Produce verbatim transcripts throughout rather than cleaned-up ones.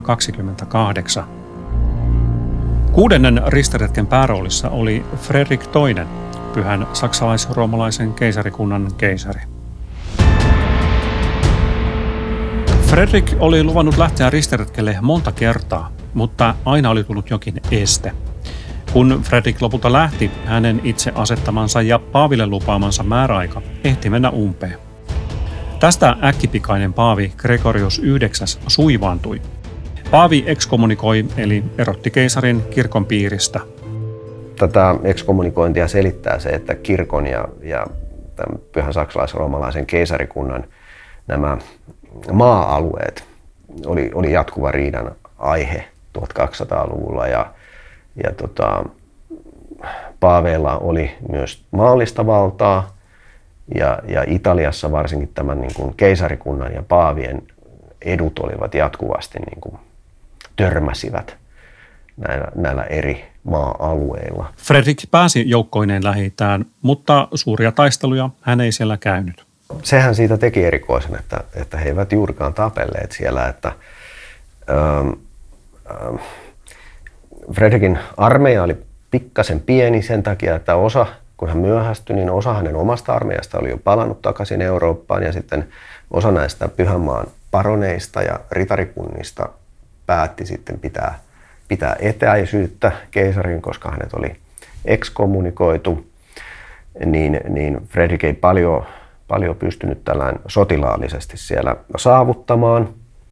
kaksikymmentäkahdeksan. Kuudennen ristiretken pääroolissa oli Fredrik toinen, pyhän saksalais-roomalaisen keisarikunnan keisari. Fredrik oli luvannut lähteä ristiretkelle monta kertaa, mutta aina oli tullut jokin este. Kun Fredrik lopulta lähti, hänen itse asettamansa ja paaville lupaamansa määräaika ehti mennä umpeen. Tästä äkkipikainen paavi Gregorius yhdeksäs suivaantui. Paavi ekskommunikoi eli erotti keisarin kirkon piiristä. Tätä ekskommunikointia selittää se, että kirkon ja, ja tämän pyhän saksalais-roomalaisen keisarikunnan nämä maa-alueet oli, oli jatkuva riidan aihe tuhatkaksisataaluvulla ja, ja tota, paaveilla oli myös maallista valtaa ja, ja Italiassa varsinkin tämän niin kuin keisarikunnan ja paavien edut olivat jatkuvasti niin kuin törmäsivät näillä, näillä eri maa-alueilla. Fredrik pääsi joukkoineen Lähi-itään, mutta suuria taisteluja hän ei siellä käynyt. Sehän siitä teki erikoisen, että, että he eivät juurikaan tapelleet siellä. Että, ähm, ähm, Fredrikin armeija oli pikkasen pieni sen takia, että osa, kun hän myöhästyi, niin osa hänen omasta armeijasta oli jo palannut takaisin Eurooppaan ja sitten osa näistä Pyhänmaan paroneista ja ritarikunnista päätti sitten pitää, pitää etäisyyttä keisariin, koska hänet oli ekskommunikoitu, niin, niin Fredrik ei paljon, paljon pystynyt tällään sotilaallisesti siellä saavuttamaan.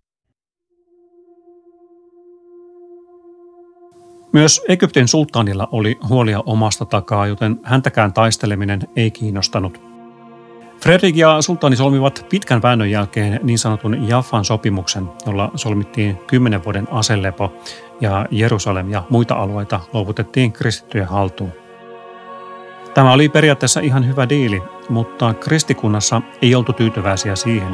Myös Egyptin sulttaanilla oli huolia omasta takaa, joten häntäkään taisteleminen ei kiinnostanut. Fredrik ja sulttaani solmivat pitkän väännön jälkeen niin sanotun Jaffan sopimuksen, jolla solmittiin kymmenen vuoden aselepo ja Jerusalem ja muita alueita luovutettiin kristittyjen haltuun. Tämä oli periaatteessa ihan hyvä diili, mutta kristikunnassa ei oltu tyytyväisiä siihen,